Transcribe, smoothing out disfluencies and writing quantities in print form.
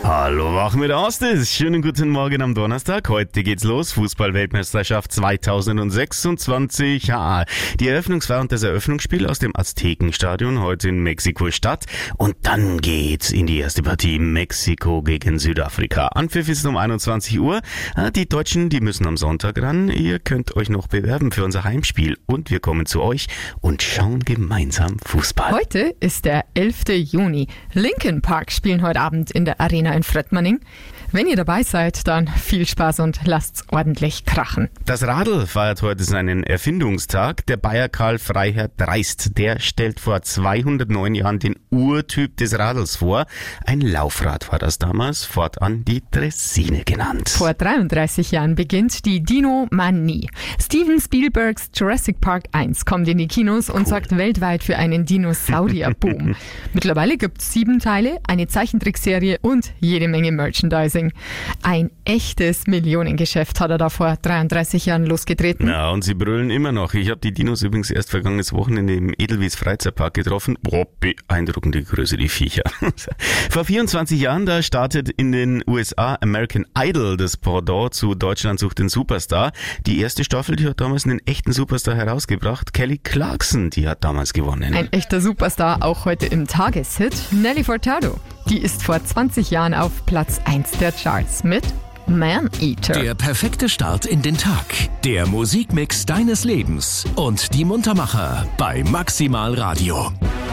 Hallo, wach mit Austis. Schönen guten Morgen am Donnerstag. Heute geht's los. Fußball-Weltmeisterschaft 2026. Ja, die Eröffnungsfeier und das Eröffnungsspiel aus dem Aztekenstadion heute in Mexiko-Stadt. Und dann geht's in die erste Partie Mexiko gegen Südafrika. Anpfiff ist um 21 Uhr. Die Deutschen, die müssen am Sonntag ran. Ihr könnt euch noch bewerben für unser Heimspiel. Und wir kommen zu euch und schauen gemeinsam Fußball. Heute ist der 11. Juni. Linkin Park spielen heute Abend in der Arena in Fröttmanning. Wenn ihr dabei seid, dann viel Spaß und lasst's ordentlich krachen. Das Radl feiert heute seinen Erfindungstag. Der Bayer Karl Freiherr Dreist, der stellt vor 209 Jahren den Urtyp des Radls vor. Ein Laufrad war das damals, fortan die Draisine genannt. Vor 33 Jahren beginnt die Dino-Manie. Steven Spielbergs Jurassic Park 1 kommt in die Kinos und sorgt weltweit für einen Dinosaurier-Boom. Mittlerweile gibt's 7 Teile, eine Zeichentrickserie und jede Menge Merchandising. Ein echtes Millionengeschäft hat er da vor 33 Jahren losgetreten. Ja, und sie brüllen immer noch. Ich habe die Dinos übrigens erst vergangenes Wochenende im Edelwies Freizeitpark getroffen. Boah, beeindruckende Größe, die Viecher. Vor 24 Jahren, da startet in den USA American Idol, das Pendant zu Deutschland sucht den Superstar. Die erste Staffel, die hat damals einen echten Superstar herausgebracht. Kelly Clarkson, die hat damals gewonnen. Ein echter Superstar, auch heute im Tageshit. Nelly Furtado. Die ist vor 20 Jahren auf Platz 1 der Charts mit Man-Eater. Der perfekte Start in den Tag. Der Musikmix deines Lebens. Und die Muntermacher bei Maximal Radio.